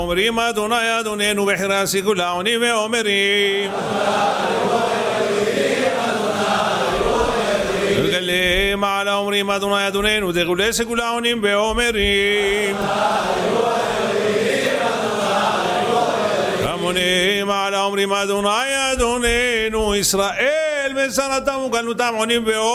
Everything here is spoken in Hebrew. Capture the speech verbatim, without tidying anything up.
אומרים אדוני אדוננו בחרסי כל העונים ואומרים וגלים על האומרים אדוני אדוננו דגולס כל העונים ואומרים המונים על האומרים אדוני אדוננו ישראל מסרתם וגלותם עונים ואומרים